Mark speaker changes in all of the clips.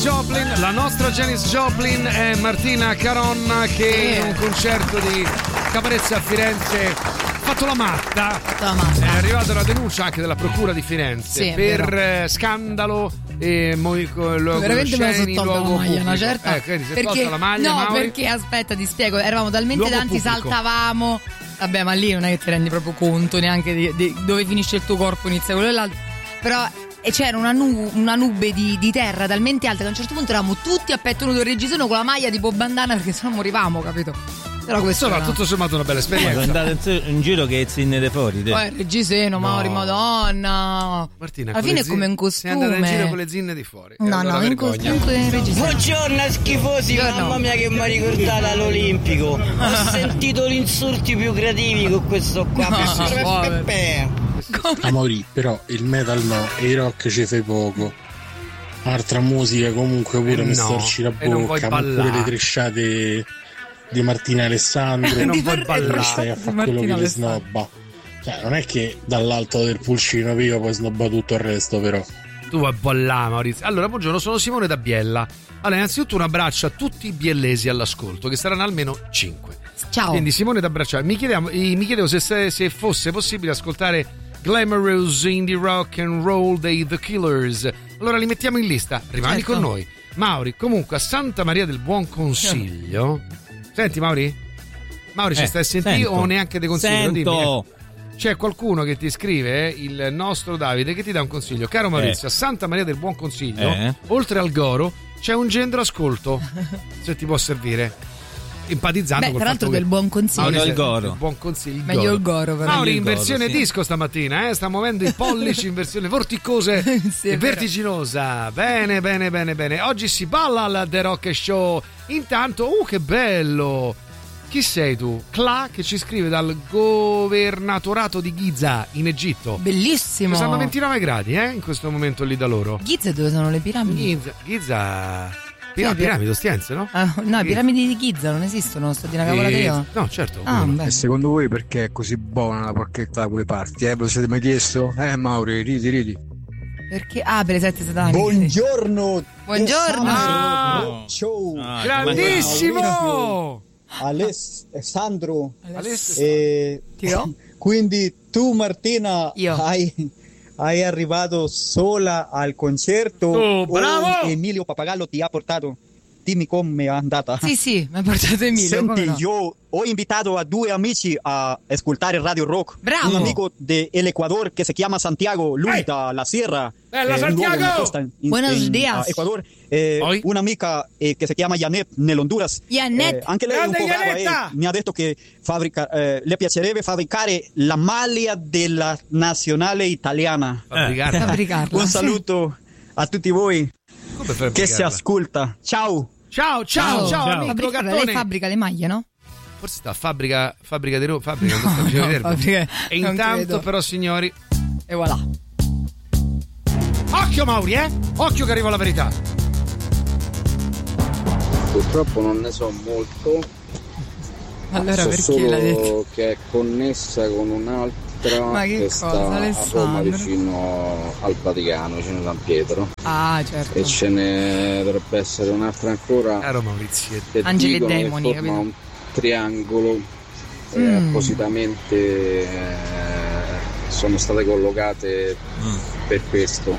Speaker 1: Janis Joplin, la nostra Janis Joplin è Martina Caron che in un concerto di Caparezza a Firenze ha fatto la matta. È arrivata una denuncia anche della Procura di Firenze per scandalo e
Speaker 2: veramente me la sono tolta la maglia, una certa.
Speaker 1: Perché la maglia,
Speaker 2: no,
Speaker 1: Mauri?
Speaker 2: perché aspetta, ti spiego, eravamo talmente
Speaker 1: Luogo
Speaker 2: tanti,
Speaker 1: pubblico.
Speaker 2: saltavamo. Vabbè, ma lì non è che ti rendi proprio conto neanche di dove finisce il tuo corpo, inizia quello e l'altro. Però c'era una nube di terra talmente alta che a un certo punto eravamo tutti a petto nudo, il reggiseno con la maglia tipo bandana perché sennò morivamo, capito? Però questo
Speaker 1: era tutto sommato una bella esperienza.
Speaker 3: Andate in giro che zinnete fuori te.
Speaker 2: Poi il reggiseno, Mauri, madonna.
Speaker 1: Martina,
Speaker 2: alla fine è come un costume.
Speaker 1: Sei andata in giro con le zinne di fuori.
Speaker 2: No, in reggiseno.
Speaker 4: Buongiorno schifosi, mamma mia che mi ha ricordato all'Olimpico. Ho sentito gli insulti più creativi con questo qua.
Speaker 5: Amori, però il metal no e il rock ci fai poco. Altra musica comunque pure mi storci la bocca, ma pure le tresciate di Martina Alessandro
Speaker 1: e non puoi ballare,
Speaker 5: stai a fare quello che le snobba. Cioè non è che dall'alto del pulcino io poi snobba tutto il resto, però
Speaker 1: tu vuoi ballare, Maurizio. Allora, buongiorno, sono Simone da Biella. Allora, innanzitutto un abbraccio a tutti i biellesi all'ascolto, che saranno almeno 5.
Speaker 2: Ciao.
Speaker 1: Quindi Simone da abbracciare. Mi chiedevo se fosse possibile ascoltare Glamorous Indie Rock and Roll dei The Killers. Allora li mettiamo in lista, rimani con noi. Mauri, comunque a Santa Maria del Buon Consiglio. Senti Mauri? Mauri ci stai a sentire o neanche dei consigli?
Speaker 3: Sento.
Speaker 1: C'è qualcuno che ti scrive, il nostro Davide, che ti dà un consiglio. Caro Maurizio, a Santa Maria del Buon Consiglio, oltre al Goro, c'è un gendro ascolto, se ti può servire. Empatizzando
Speaker 2: col
Speaker 1: tra
Speaker 2: l'altro del Buon Consiglio.
Speaker 3: Il Goro.
Speaker 1: Il Buon Consiglio.
Speaker 2: Meglio il Goro, però.
Speaker 1: Mauri in versione disco stamattina, sta muovendo i pollici in versione vorticosa e vertiginosa. Bene. Oggi si balla al The Rock Show. Intanto, che bello! Chi sei tu? Cla, che ci scrive dal governatorato di Giza in Egitto.
Speaker 2: Bellissimo.
Speaker 1: Stanno 29 gradi in questo momento lì da loro.
Speaker 2: Giza dove sono le piramidi?
Speaker 1: Giza piramidi Ostiense, no?
Speaker 2: No, i piramidi di Giza non esistono, sto di una cavolata io.
Speaker 1: No, certo.
Speaker 6: E secondo voi perché è così buona la porchetta da quelle parti? Ve lo siete mai chiesto? Mauri, ridi.
Speaker 2: Perché? Per le 7 sataniche.
Speaker 6: Buongiorno.
Speaker 1: Ciao. Grandissimo.
Speaker 6: Alessandro. Quindi tu Martina hai arrivato sola al concerto
Speaker 1: bravo!
Speaker 6: Emilio Papagallo ti ha portato? Dimmi come è andata.
Speaker 2: Sì, mi ha portato Emilio.
Speaker 6: Senti, io ho invitato a 2 amici a ascoltare Radio Rock.
Speaker 2: Bravo!
Speaker 6: Un amico dell'Ecuador che si chiama Santiago, lui da La Sierra.
Speaker 1: Bella Santiago!
Speaker 2: Buenos días.
Speaker 6: Ecuador. Un'amica che si chiama Janet nell'Honduras.
Speaker 2: Janet.
Speaker 6: Anche lei è un po' brava, mi ha detto che le piacerebbe fabbricare la maglia della nazionale italiana.
Speaker 2: Fabbricarla.
Speaker 6: Un saluto a tutti voi che si ascolta. Ciao
Speaker 2: amico Gattone. Lei fabbrica le maglie, no?
Speaker 1: Forse sta fabbrica di roba, e intanto però signori,
Speaker 2: e voilà.
Speaker 1: Occhio Mauri, occhio che arriva la verità.
Speaker 7: Purtroppo non ne so molto.
Speaker 2: Allora
Speaker 7: so
Speaker 2: perché
Speaker 7: solo
Speaker 2: l'ha detto?
Speaker 7: che è connessa con un'altra che sta a Roma vicino al Vaticano, vicino a San Pietro.
Speaker 2: Certo.
Speaker 7: E ce ne dovrebbe essere un'altra ancora.
Speaker 1: Caro Maurizio,
Speaker 2: Angeli e demoni,
Speaker 7: che forma un triangolo appositamente sono state collocate per questo.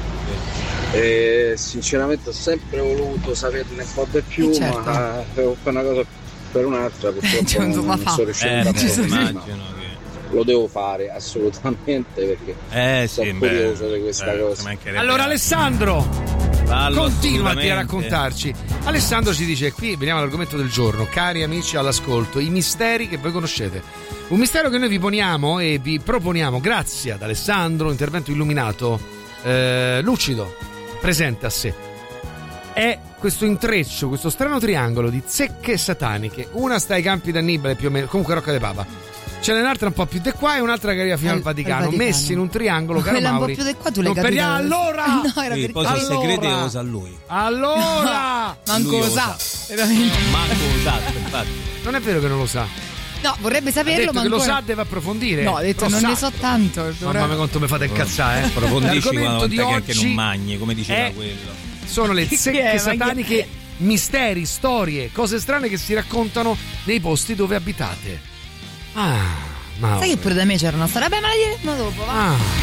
Speaker 7: E sinceramente ho sempre voluto saperne un po' di più, ma per una cosa per un'altra purtroppo non sono riuscito a fare. Lo devo fare assolutamente perché sono curioso di questa cosa.
Speaker 1: Allora Alessandro, continuati a raccontarci. Alessandro ci dice, qui veniamo all'argomento del giorno, cari amici all'ascolto, i misteri che voi conoscete. Un mistero che noi vi poniamo e vi proponiamo grazie ad Alessandro, intervento illuminato, lucido, presente a sé. È questo intreccio, questo strano triangolo di zecche sataniche. Una sta ai campi d'Annibale più o meno, comunque Rocca de Papa. C'è un'altra un po' più di qua e un'altra che arriva fino al Vaticano, messi in un triangolo, caro
Speaker 2: quella
Speaker 1: Mauri.
Speaker 2: un po' più di qua tu l'hai capito.
Speaker 1: Allora!
Speaker 2: No, era
Speaker 3: sì, poi sono segreti e lo sa lui.
Speaker 1: Allora!
Speaker 2: Manco lo sa.
Speaker 3: Manco lo sa, infatti.
Speaker 1: Non è vero che non lo sa.
Speaker 2: No, vorrebbe saperlo, ma
Speaker 1: che
Speaker 2: ancora...
Speaker 1: lo sa, deve approfondire.
Speaker 2: No, ha detto non ne so tanto.
Speaker 1: Mamma mia, quanto mi fate incazzare,
Speaker 3: Approfondisci
Speaker 1: l'argomento
Speaker 3: una
Speaker 1: di
Speaker 3: volta
Speaker 1: oggi
Speaker 3: che non magni, come diceva quello.
Speaker 1: sono le zecche sataniche, misteri, storie, cose strane che si raccontano nei posti dove abitate.
Speaker 2: Sai che pure da me c'era una storia? Vabbè, ma la diremo dopo, va.